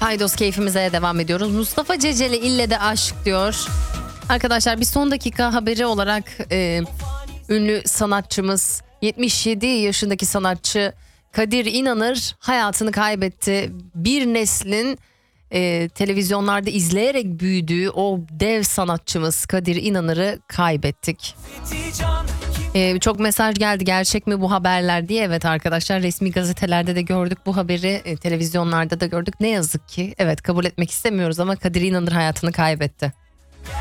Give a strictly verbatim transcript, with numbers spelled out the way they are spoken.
Aydos keyfimize devam ediyoruz. Mustafa Ceceli ille de aşk diyor. Arkadaşlar bir son dakika haberi olarak e, ünlü sanatçımız yetmiş yedi yaşındaki sanatçı Kadir İnanır hayatını kaybetti. Bir neslin e, televizyonlarda izleyerek büyüdüğü o dev sanatçımız Kadir İnanır'ı kaybettik. Ee, çok mesaj geldi, gerçek mi bu haberler diye. Evet arkadaşlar, resmi gazetelerde de gördük bu haberi, e, televizyonlarda da gördük. Ne yazık ki evet, kabul etmek istemiyoruz ama Kadir İnanır hayatını kaybetti.